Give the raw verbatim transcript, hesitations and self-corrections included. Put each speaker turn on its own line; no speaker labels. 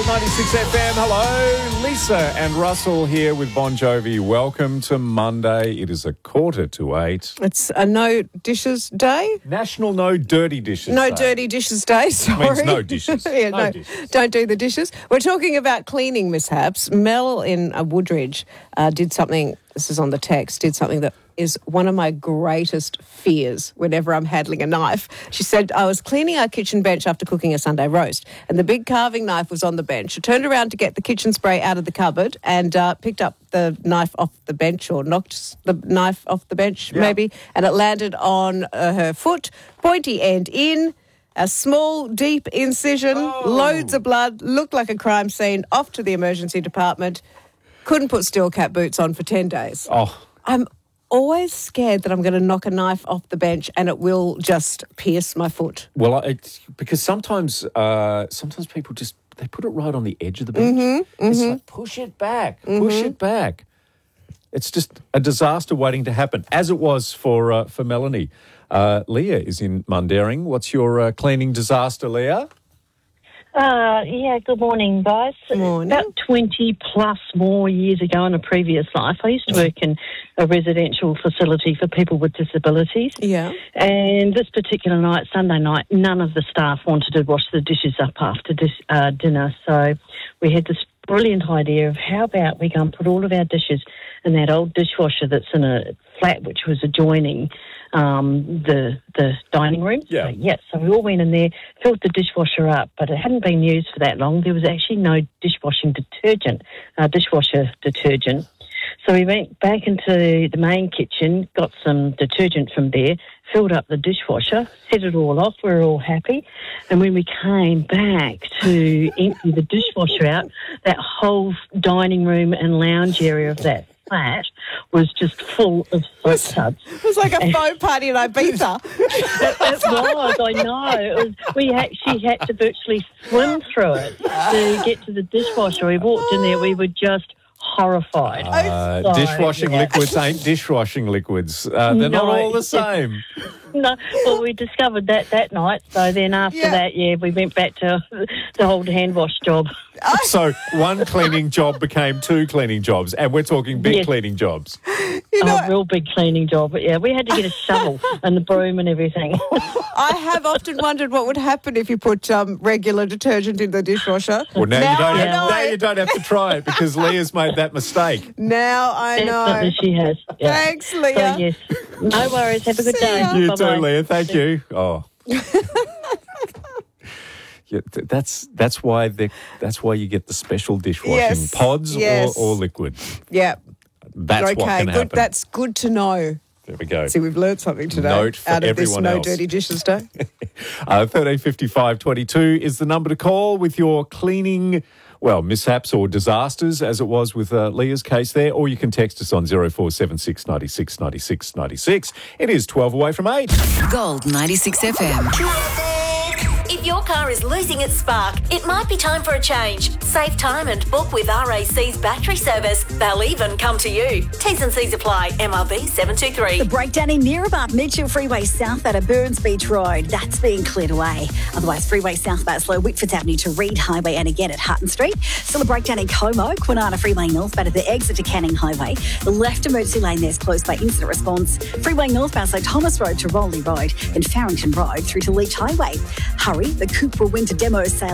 Gold ninety-six F M. Hello, Lisa and Russell here with Bon Jovi. Welcome to Monday. It is a quarter to eight.
It's a no dishes day.
National No Dirty Dishes
No
Day.
dirty dishes day, sorry.
Means no dishes.
yeah,
no,
no,
dishes.
Don't do the dishes. We're talking about cleaning mishaps. Mel in uh, Woodridge uh, did something, this is on the text, did something that is one of my greatest fears whenever I'm handling a knife. She said, I was cleaning our kitchen bench after cooking a Sunday roast and the big carving knife was on the bench. I turned around to get the kitchen spray out of the cupboard and uh, picked up the knife off the bench or knocked the knife off the bench
Yeah.
maybe, and it landed on uh, her foot, pointy end in. A small, deep incision,
Oh.
loads of blood, looked like a crime scene, off to the emergency department. Couldn't put steel cap boots on for ten days.
Oh,
I'm always scared that I'm going to knock a knife off the bench and it will just pierce my foot.
well, it's because sometimes, uh, sometimes people just they put it right on the edge of the bench. Mm-hmm, it's
mm-hmm.
like push it back, push it back. It's just a disaster waiting to happen, as it was for uh, for Melanie. Uh, Leah is in Mundaring. What's your uh, cleaning disaster, Leah?
Uh, yeah, good morning, guys.
Morning.
About twenty plus more years ago in a previous life, I used to work in a residential facility for people with disabilities.
Yeah.
And this particular night, Sunday night, none of the staff wanted to wash the dishes up after dis- uh, dinner. So we had this brilliant idea of how about we go and put all of our dishes in that old dishwasher that's in a flat which was adjoining um, the the dining room.
Yeah.
So, yeah, so we all went in there, filled the dishwasher up, but it hadn't been used for that long. There was actually no dishwashing detergent, uh, dishwasher detergent. So we went back into the main kitchen, got some detergent from there, filled up the dishwasher, set it all off, we were all happy. And when we came back to empty the dishwasher out, that whole dining room and lounge area of that flat was just full of soap tubs.
It was like a faux party in Ibiza.
It, it was, I know. It was, we actually had to virtually swim through it to get to the dishwasher. We walked in there, we were just horrified.
Uh,
So,
dishwashing
yeah.
liquids ain't dishwashing liquids. Uh, they're not
No.
all the same.
No, well, we discovered that that night. So then after
Yeah.
that, yeah, we went back to the whole hand wash job.
So one cleaning job became two cleaning jobs, and we're talking big
Yes.
cleaning jobs.
You know,
A real big cleaning job. But yeah, we had to get a shovel and the broom and everything.
I have often wondered what would happen if you put um, regular detergent in the dishwasher.
Well, now,
Now
you don't
I
have,
know.
now you don't have to try it because Leah's made that mistake.
Now I know.
Definitely she has. Yeah.
Thanks, Leah.
So yes, no worries. Have a good
See
day.
ya.
You
Bye-bye.
too, Leah. Thank you. Oh. Yeah, th- that's that's why they that's why you get the special dishwashing
Yes,
pods
yes.
or, or liquid.
Yeah.
That's
okay,
what can
good.
happen.
That's good to know.
There we go.
See, we've learned something today
Note for
out of this
everyone
No
else.
Dirty Dishes Day.
Uh, thirteen fifty-five twenty-two is the number to call with your cleaning, well, mishaps or disasters, as it was with uh, Leah's case there, or you can text us on zero four seven six nine six nine six nine six. It is twelve away from eight.
Gold ninety-six F M.
If your car is losing its spark, it might be time for a change. Save time and book with R A C's battery service. They'll even come to you. T's and C's apply. M R B seven two three.
The breakdown in Nearabut Mitchell Freeway south out of Burns Beach Road. That's being cleared away. Otherwise, Freeway southbound slow Whitford Avenue to Reed Highway and again at Hutton Street. Still a breakdown in Como, Kwinana Freeway northbound at the exit to Canning Highway. The left emergency lane there's closed by incident response. Freeway northbound slow Thomas Road to Rowley Road, then Farrington Road through to Leach Highway. Hurry, the Cupra Winter Demo sale